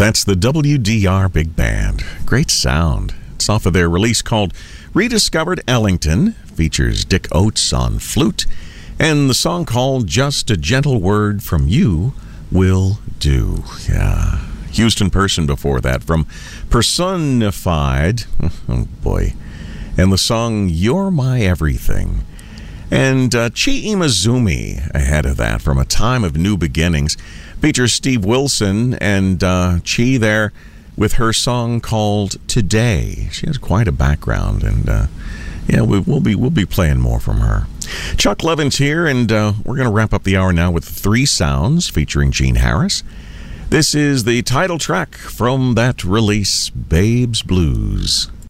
That's the WDR Big Band. Great sound. It's off of their release called Rediscovered Ellington. Features Dick Oates on flute. And the song called Just a Gentle Word from You Will Do. Yeah. Houston Person before that from Personified. Oh, boy. And the song You're My Everything. And Chi Imazumi ahead of that from A Time of New Beginnings. Features Steve Wilson and Chi there with her song called Today. She has quite a background, and we'll be playing more from her. Chuck Levin's here, and we're going to wrap up the hour now with Three Sounds featuring Gene Harris. This is the title track from that release, Babe's Blues.